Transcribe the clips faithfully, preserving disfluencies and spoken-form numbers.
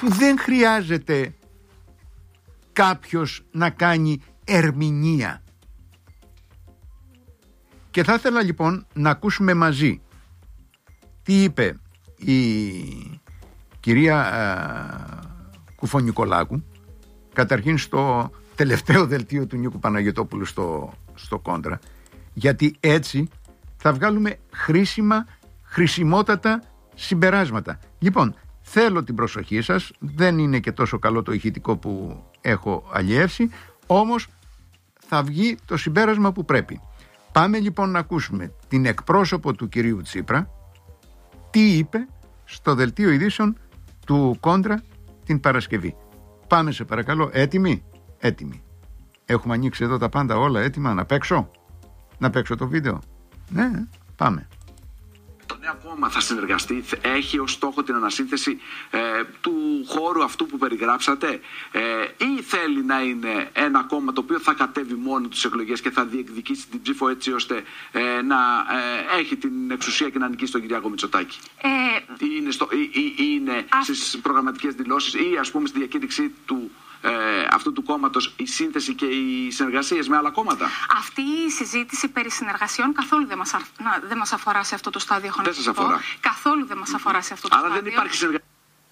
που δεν χρειάζεται κάποιος να κάνει ερμηνεία. Και θα ήθελα λοιπόν να ακούσουμε μαζί τι είπε η κυρία α, Κουφονικολάκου, καταρχήν στο τελευταίο δελτίο του Νίκου Παναγιωτόπουλου στο, στο Κόντρα, γιατί έτσι θα βγάλουμε χρήσιμα, χρησιμότατα συμπεράσματα. Λοιπόν, θέλω την προσοχή σας, δεν είναι και τόσο καλό το ηχητικό που έχω αλλιεύσει, όμως θα βγει το συμπέρασμα που πρέπει. Πάμε λοιπόν να ακούσουμε την εκπρόσωπο του κυρίου Τσίπρα, τι είπε στο δελτίο ειδήσεων του Κόντρα την Παρασκευή. Πάμε σε παρακαλώ, έτοιμοι, έτοιμοι. Έχουμε ανοίξει εδώ τα πάντα όλα έτοιμα, να παίξω, να παίξω το βίντεο. Ναι, πάμε. Το νέο κόμμα θα συνεργαστεί, έχει ως στόχο την ανασύνθεση ε, του χώρου αυτού που περιγράψατε ε, ή θέλει να είναι ένα κόμμα το οποίο θα κατέβει μόνο τις εκλογές και θα διεκδικήσει την ψήφο έτσι ώστε ε, να ε, έχει την εξουσία και να νικήσει τον Κυριάκο Μητσοτάκη. Ε, ή είναι, στο, ή, ή, ή είναι α... στις προγραμματικές δηλώσεις ή ας πούμε στη διακήρυξή του Ε, αυτού του κόμματος η σύνθεση και οι συνεργασίες με άλλα κόμματα. Αυτή η συζήτηση περί συνεργασιών καθόλου δεν μας, δεν μας αφορά σε αυτό το στάδιο. Δεν σας αφορά. Καθόλου δεν μας αφορά σε αυτό το Άρα στάδιο. Άρα δεν υπάρχει συνεργασία.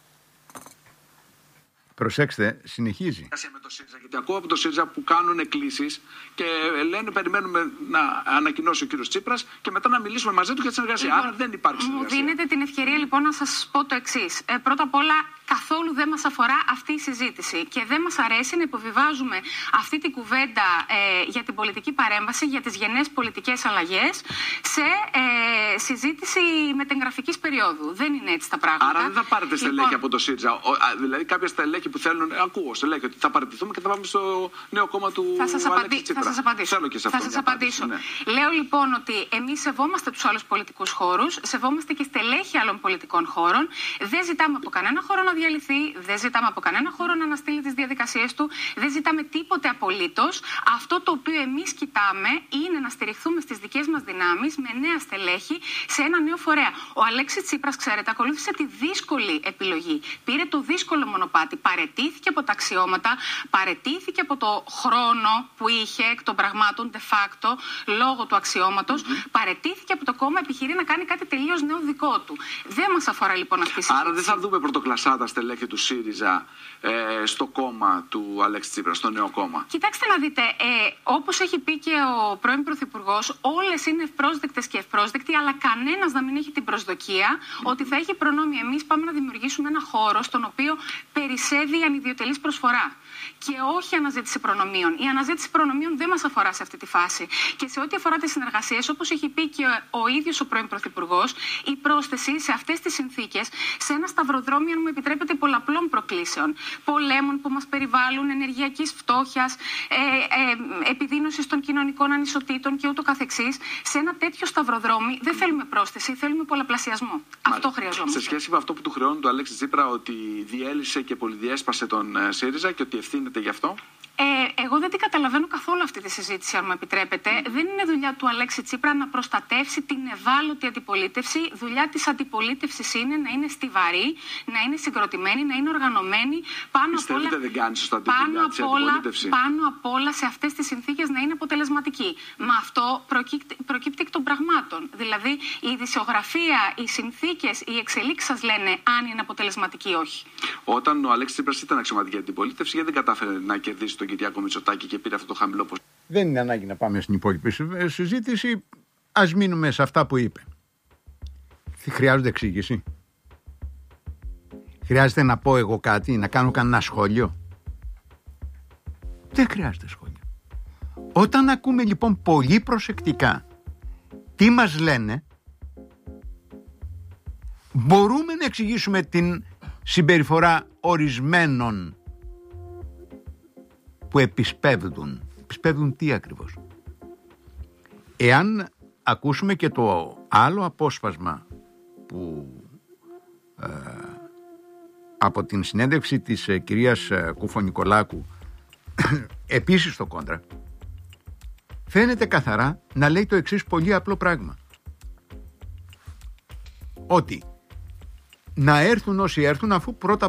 Προσέξτε, συνεχίζει. Με το ΣΥΡΙΖΑ, γιατί ακούω από το ΣΥΡΙΖΑ που κάνουν εκκλήσεις και λένε περιμένουμε να ανακοινώσει ο κύριος Τσίπρας και μετά να μιλήσουμε μαζί του για τη συνεργασία. Λοιπόν, άρα δεν υπάρχει συνεργασία. Μου δίνετε την ευκαιρία λοιπόν να σας πω το εξής. Ε, πρώτα απ' όλα, καθόλου δεν μας αφορά αυτή η συζήτηση και δεν μας αρέσει να υποβιβάζουμε αυτή την κουβέντα ε, για την πολιτική παρέμβαση, για τις γενναίες πολιτικές αλλαγές σε ε, συζήτηση μετεγγραφικής περίοδου. Δεν είναι έτσι τα πράγματα. Άρα δεν θα πάρετε στελέχη λοιπόν, από το ΣΥΡΙΖΑ. Ο, α, δηλαδή κάποια στελέχη που θέλουν, ακούω στελέχη ότι θα παραιτηθούμε και θα πάμε στο νέο κόμμα του Αλέξη Τσίπρα. Θα σας απαντήσω. Θέλω και σε αυτό θα σας μια απαντήσω. απάντηση, ναι. Λέω λοιπόν ότι εμείς σεβόμαστε τους άλλους πολιτικούς χώρους, σεβόμαστε και στελέχη άλλων πολιτικών χώρων. Δεν ζητάμε από κανένα χώρο να διαλυθεί, δεν ζητάμε από κανένα χώρο να αναστείλει τις διαδικασίες του, δεν ζητάμε τίποτε απολύτως. Αυτό το οποίο εμείς κοιτάμε είναι να στηριχθούμε στις δικές μας δυνάμεις με νέα στελέχη σε ένα νέο φορέα. Ο Αλέξης Τσίπρας, ξέρετε, ακολούθησε τη δύσκολη επιλογή. Πήρε το δύσκολο μονοπάτι, παρετήθηκε από τα αξιώματα, παρετήθηκε από το χρόνο που είχε εκ των πραγμάτων de facto λόγω του αξιώματος, mm-hmm. παρετήθηκε από το κόμμα, επιχειρεί να κάνει κάτι τελείως νέο δικό του. Δεν μας αφορά λοιπόν αυτή η συζήτηση. Άρα δεν θα δούμε πρωτοκλασσάτα στελέχη του ΣΥΡΙΖΑ ε, στο κόμμα του Αλέξη Τσίπρα, στο νέο κόμμα. Κοιτάξτε να δείτε, ε, όπως έχει πει και ο πρώην Πρωθυπουργός, όλες είναι ευπρόσδεκτες και ευπρόσδεκτοι, αλλά κανένας να μην έχει την προσδοκία mm-hmm. ότι θα έχει προνόμια. Εμείς πάμε να δημιουργήσουμε ένα χώρο στον οποίο περισσεύει η ανιδιοτελής προσφορά και όχι αναζήτηση προνομίων. Η αναζήτηση προνομίων δεν μας αφορά σε αυτή τη φάση. Και σε ό,τι αφορά τις συνεργασίες, όπως έχει πει και ο ίδιος ο πρώην Πρωθυπουργός, η πρόσθεση σε αυτές τις συνθήκες, σε ένα σταυροδρόμιο, αν μου επιτρέπετε, πολλαπλών προκλήσεων, πολέμων που μας περιβάλλουν, ενεργειακής φτώχειας, ε, ε, επιδείνωσης των κοινωνικών ανισοτήτων και ούτω καθεξής, σε ένα τέτοιο σταυροδρόμι δεν θέλουμε πρόσθεση, θέλουμε πολλαπλασιασμό. Μάλιστα. Αυτό χρειαζόμαστε. Σε σχέση με αυτό που του χρεώνουν του Αλέξη Τσίπρα, ότι διέλυσε και πολυδιέσπασε τον ΣΥΡΙΖΑ και ότι ευθύνεται γι' αυτό. Ε, εγώ δεν την καταλαβαίνω καθόλου αυτή τη συζήτηση, αν μου επιτρέπετε. Mm. Δεν είναι δουλειά του Αλέξη Τσίπρα να προστατεύσει την ευάλωτη αντιπολίτευση. Δουλειά της αντιπολίτευσης είναι να είναι στιβαρή, να είναι συγκροτημένη, να είναι οργανωμένη. Πάνω απ' όλα, δεν κάνει σωστά τη πάνω, δουλειά της αντιπολίτευση. Πάνω απ' όλα σε αυτές τις συνθήκες να είναι αποτελεσματική. Μα αυτό προκύπτει, προκύπτει εκ των πραγμάτων. Δηλαδή η ειδησιογραφία, οι συνθήκες, οι εξελίξεις σας λένε αν είναι αποτελεσματική ή όχι. Όταν ο Αλέξης Τσίπρας ήταν αξιωματική αντιπολίτευση, γιατί δεν κατάφερε να κερδίσει τον Κυριάκο Μητσοτάκη και πήρε αυτό το χαμηλό ποσοστό. Δεν είναι ανάγκη να πάμε στην υπόλοιπη συζήτηση. Ας μείνουμε σε αυτά που είπε. Χρειάζονται εξήγηση. Χρειάζεται να πω εγώ κάτι, να κάνω κανένα σχόλιο. Δεν χρειάζεται σχόλιο. Όταν ακούμε λοιπόν πολύ προσεκτικά τι μας λένε, μπορούμε να εξηγήσουμε την συμπεριφορά ορισμένων που επισπεύδουν. Επισπεύδουν τι ακριβώς? Εάν ακούσουμε και το άλλο απόσπασμα που ε, από την συνέντευξη της ε, κυρίας ε, Κουφονικολάκου επίσης στο Κόντρα, φαίνεται καθαρά να λέει το εξής πολύ απλό πράγμα, ότι να έρθουν όσοι έρθουν, αφού πρώτα